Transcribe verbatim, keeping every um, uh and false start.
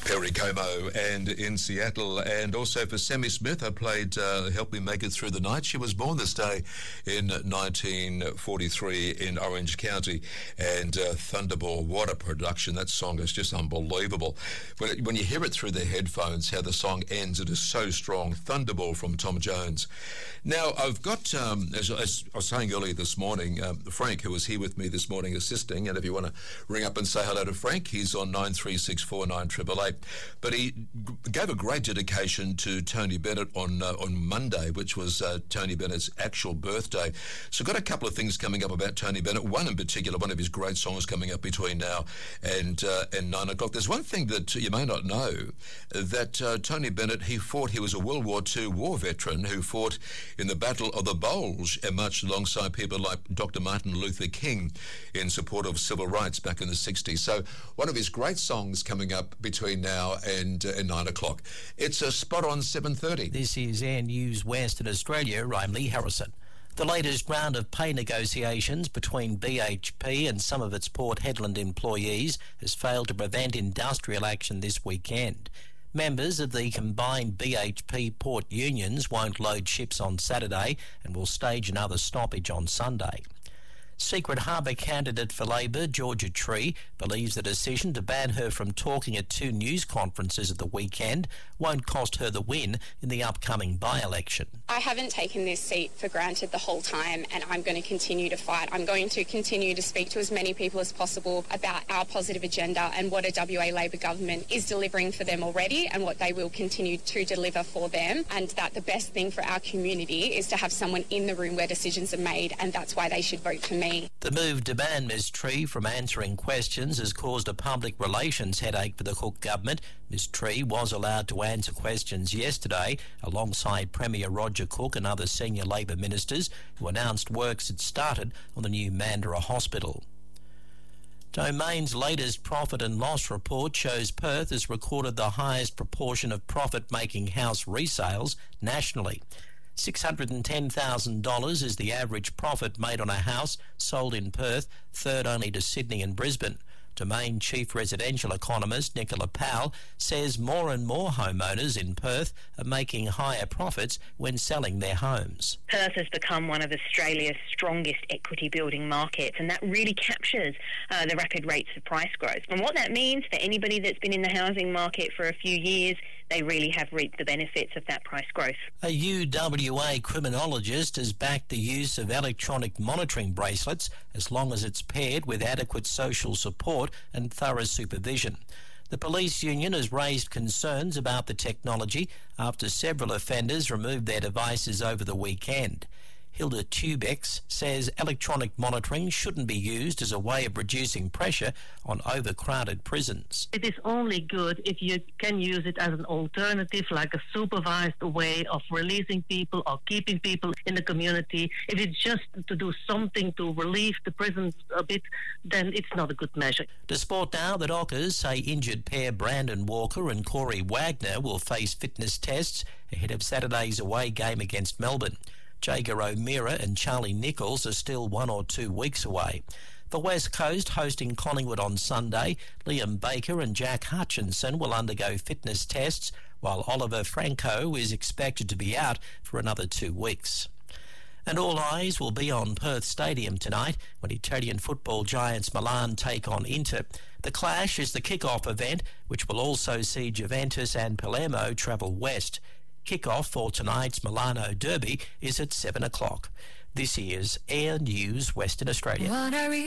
Perry Como and in Seattle. And also for Sammy Smith, I played uh, Help Me Make It Through the Night. She was born this day in nineteen forty-three in Orange County. And uh, Thunderball, what a production. That song is just unbelievable. When, it, when you hear it through the headphones, how the song ends, it is so strong. Thunderball from Tom Jones. Now, I've got, um, as, as I was saying earlier this morning, um, Frank, who was here with me this morning assisting, and if you want to ring up and say hello to Frank, he's on nine three six four nine eight eight eight. But he g- gave a great dedication to Tony Bennett on uh, on Monday, which was uh, Tony Bennett's actual birthday. So got a couple of things coming up about Tony Bennett. One in particular, one of his great songs coming up between now and uh, and nine o'clock. There's one thing that you may not know, that uh, Tony Bennett, he fought, he was a World War Two war veteran who fought in the Battle of the Bulge and marched alongside people like Doctor Martin Luther King in support of civil rights back in the sixties. So one of his great songs coming up between now and, uh, and nine o'clock. It's a spot on seven thirty. This is Air News Western Australia. I'm Lee Harrison. The latest round of pay negotiations between B H P and some of its Port Hedland employees has failed to prevent industrial action this weekend. Members of the combined B H P port unions won't load ships on Saturday and will stage another stoppage on Sunday. Secret Harbour candidate for Labor, Georgia Tree, believes the decision to ban her from talking at two news conferences at the weekend won't cost her the win in the upcoming by-election. I haven't taken this seat for granted the whole time, and I'm going to continue to fight. I'm going to continue to speak to as many people as possible about our positive agenda and what a W A Labor government is delivering for them already and what they will continue to deliver for them, and that the best thing for our community is to have someone in the room where decisions are made, and that's why they should vote for me. The move to ban Miz Tree from answering questions has caused a public relations headache for the Cook government. Miz Tree was allowed to answer questions yesterday alongside Premier Roger Cook and other senior Labor ministers who announced works had started on the new Mandurah Hospital. Domain's latest profit and loss report shows Perth has recorded the highest proportion of profit-making house resales nationally. six hundred ten thousand dollars is the average profit made on a house sold in Perth, third only to Sydney and Brisbane. Domain chief residential economist Nicola Powell says more and more homeowners in Perth are making higher profits when selling their homes. Perth has become one of Australia's strongest equity building markets, and that really captures uh, the rapid rates of price growth. And what that means for anybody that's been in the housing market for a few years, they really have reaped the benefits of that price growth. A U W A criminologist has backed the use of electronic monitoring bracelets as long as it's paired with adequate social support and thorough supervision. The police union has raised concerns about the technology after several offenders removed their devices over the weekend. Hilda Tubex says electronic monitoring shouldn't be used as a way of reducing pressure on overcrowded prisons. It is only good if you can use it as an alternative, like a supervised way of releasing people or keeping people in the community. If it's just to do something to relieve the prisons a bit, then it's not a good measure. To sport now, the Dockers say injured pair Brandon Walker and Corey Wagner will face fitness tests ahead of Saturday's away game against Melbourne. Jager O'Meara and Charlie Nichols are still one or two weeks away. The West Coast hosting Collingwood on Sunday, Liam Baker and Jack Hutchinson will undergo fitness tests, while Oliver Franco is expected to be out for another two weeks. And all eyes will be on Perth Stadium tonight when Italian football giants Milan take on Inter. The clash is the kick-off event, which will also see Juventus and Palermo travel west. Kick-off for tonight's Milano Derby is at seven o'clock. This is Air News Western Australia.